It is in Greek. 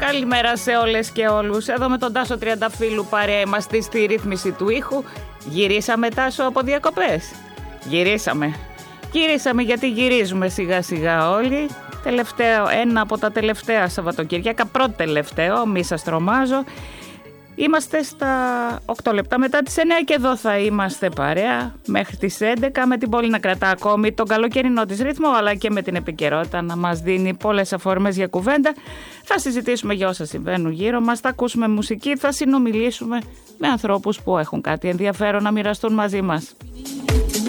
Καλημέρα σε όλες και όλους. Εδώ με τον Τάσο Τριανταφύλου παρέα είμαστε στη ρύθμιση του ήχου. Γυρίσαμε, Τάσο, από διακοπές? Γυρίσαμε γιατί γυρίζουμε σιγά σιγά όλοι. Ένα από τα τελευταία Σαββατοκύριακα, πρώτο τελευταίο, μη σας τρομάζω. Είμαστε στα 8 λεπτά μετά τις 9 και εδώ θα είμαστε παρέα μέχρι τις 11 με την πόλη να κρατά ακόμη τον καλοκαιρινό της ρύθμο, αλλά και με την επικαιρότητα να μας δίνει πολλές αφορμές για κουβέντα. Θα συζητήσουμε για όσα συμβαίνουν γύρω μας, θα ακούσουμε μουσική, θα συνομιλήσουμε με ανθρώπους που έχουν κάτι ενδιαφέρον να μοιραστούν μαζί μας.